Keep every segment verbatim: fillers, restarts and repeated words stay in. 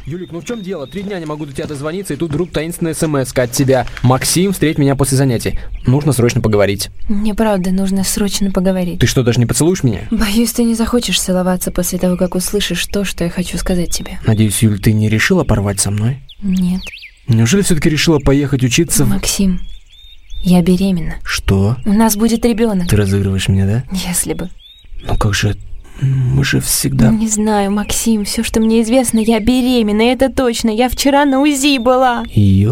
Юлик, ну в чем дело? Три дня не могу до тебя дозвониться, и тут вдруг таинственная смс от тебя. Максим, встреть меня после занятий. Нужно срочно поговорить. Мне правда нужно срочно поговорить. Ты что, даже не поцелуешь меня? Боюсь, ты не захочешь целоваться после того, как услышишь то, что я хочу сказать тебе. Надеюсь, Юль, ты не решила порвать со мной? Нет. Неужели все-таки решила поехать учиться в... Максим, я беременна. Что? У нас будет ребенок. Ты разыгрываешь меня, да? Если бы. Ну как же... Мы же всегда... Не знаю, Максим, все, что мне известно, я беременна, это точно. Я вчера на УЗИ была.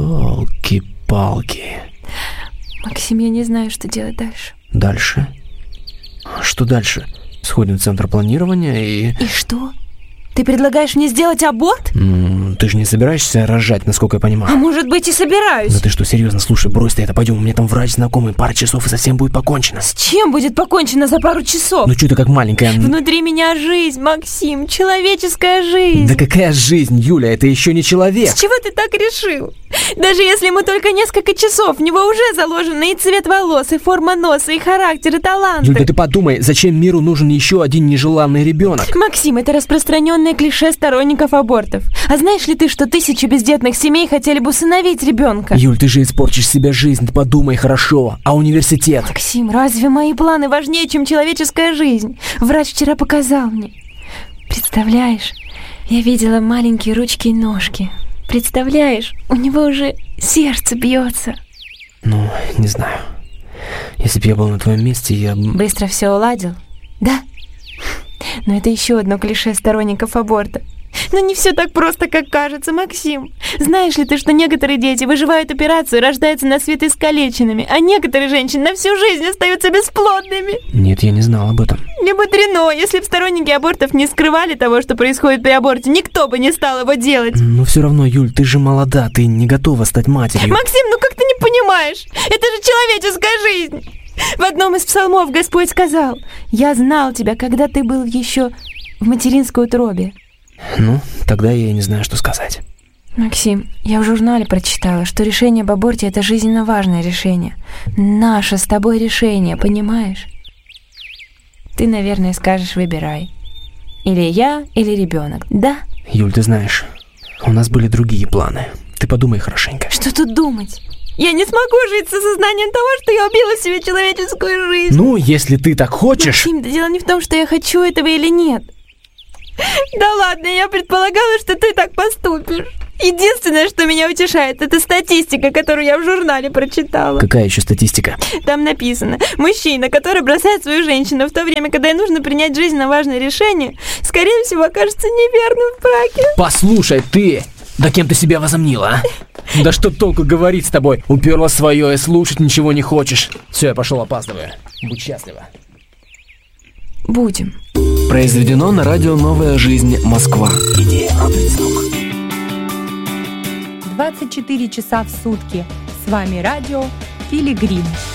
Ёлки-палки. Максим, я не знаю, что делать дальше. Дальше? Что дальше? Сходим в центр планирования и... И что? Ты предлагаешь мне сделать аборт? М-м, ты же не собираешься рожать, насколько я понимаю. А может быть и собираюсь. Да ты что, серьезно? Слушай, брось ты это, пойдем, у меня там врач знакомый, пара часов и совсем будет покончено. С чем будет покончено за пару часов? Ну что ты как маленькая... Внутри меня жизнь, Максим, человеческая жизнь. Да какая жизнь, Юля, это еще не человек. С чего ты так решил? Даже если ему только несколько часов, в него уже заложено и цвет волос, и форма носа, и характер, и таланты. Юль, да ты подумай, зачем миру нужен еще один нежеланный ребенок? Максим, это распространенное клише сторонников абортов. А знаешь ли ты, что тысячи бездетных семей хотели бы усыновить ребенка? Юль, ты же испортишь себе жизнь, ты подумай хорошо. А университет? Максим, разве мои планы важнее, чем человеческая жизнь? Врач вчера показал мне. Представляешь, я видела маленькие ручки и ножки. Представляешь, у него уже сердце бьется. Ну, не знаю. Если бы я был на твоем месте, я... Быстро все уладил? Да? Но это еще одно клише сторонников аборта. Но не все так просто, как кажется, Максим. Знаешь ли ты, что некоторые дети выживают операцию и рождаются на свет искалеченными, а некоторые женщины на всю жизнь остаются бесплодными? Нет, я не знал об этом. Не мудрено, если бы сторонники абортов не скрывали того, что происходит при аборте, никто бы не стал его делать. Но все равно, Юль, ты же молода, ты не готова стать матерью. Максим, ну как ты не понимаешь? Это же человеческая жизнь. В одном из псалмов Господь сказал: «Я знал тебя, когда ты был еще в материнской утробе». Ну, тогда я и не знаю, что сказать. Максим, я в журнале прочитала, что решение об аборте – это жизненно важное решение. Наше с тобой решение, понимаешь? Ты, наверное, скажешь: выбирай. Или я, или ребенок, да? Юль, ты знаешь, у нас были другие планы. Ты подумай хорошенько. Что тут думать? Я не смогу жить с осознанием того, что я убила себе человеческую жизнь. Ну, если ты так хочешь... Максим, да дело не в том, что я хочу этого или нет. Да ладно, я предполагала, что ты так поступишь. Единственное, что меня утешает, это статистика, которую я в журнале прочитала. Какая еще статистика? Там написано: мужчина, который бросает свою женщину в то время, когда ей нужно принять жизненно важное решение, скорее всего, окажется неверным в браке. Послушай, ты... Да кем ты себя возомнила, а? Да что толку говорить с тобой? Уперла свое и слушать ничего не хочешь. Все, я пошел, опаздываю. Будь счастлива. Будем. Произведено на радио «Новая жизнь. Москва». Идея адрес звук. двадцать четыре часа в сутки. С вами радио «Пилигрим».